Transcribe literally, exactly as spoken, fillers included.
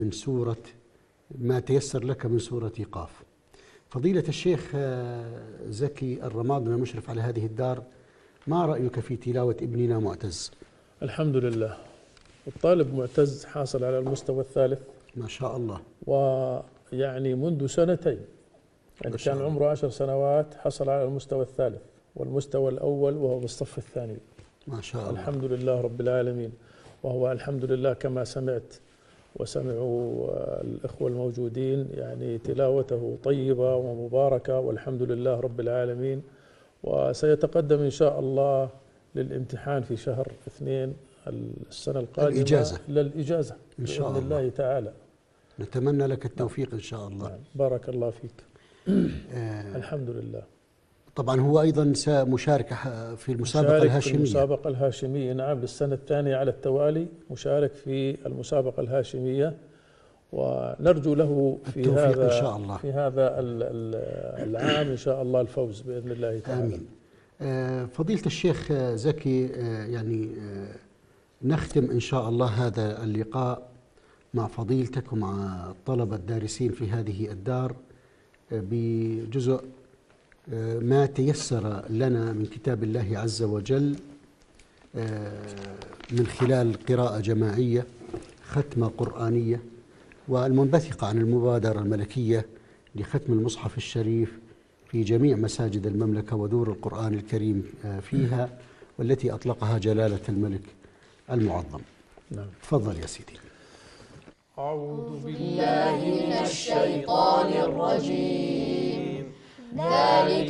من سورة ما تيسر لك من سورة قاف. فضيلة الشيخ زكي الرماد المشرف على هذه الدار، ما رأيك في تلاوة ابننا معتز؟ الحمد لله، الطالب معتز حاصل على المستوى الثالث ما شاء الله، ويعني منذ سنتين، يعني كان الله. عمره عشر سنوات حصل على المستوى الثالث والمستوى الأول وهو بالصف الثاني. ما شاء الله، الحمد لله رب العالمين. وهو الحمد لله كما سمعت وسمعوا الإخوة الموجودين، يعني تلاوته طيبة ومباركة والحمد لله رب العالمين. وسيتقدم إن شاء الله للامتحان في شهر اثنين السنة القادمة، الإجازة للإجازة إن شاء بإذن الله. الله تعالى. نتمنى لك التوفيق إن شاء الله. نعم. بارك الله فيك. آه الحمد لله. طبعا هو أيضا مشارك في المسابقة مشارك الهاشمية. في المسابقة الهاشمية، نعم، للسنة الثانية على التوالي مشارك في المسابقة الهاشمية، ونرجو له في هذا إن شاء الله. في هذا العام إن شاء الله الفوز بإذن الله تعالى. آمين. آه فضيلة الشيخ زكي، آه يعني آه نختم إن شاء الله هذا اللقاء مع فضيلتك ومع الطلبة الدارسين في هذه الدار آه بجزء آه ما تيسر لنا من كتاب الله عز وجل آه من خلال قراءة جماعية، ختمة قرآنية، والمنبثقة عن المبادرة الملكية لختم المصحف الشريف في جميع مساجد المملكة ودور القرآن الكريم فيها، والتي أطلقها جلالة الملك المعظم. نعم. تفضل يا سيدي. أعوذ بالله من الشيطان الرجيم. ذلك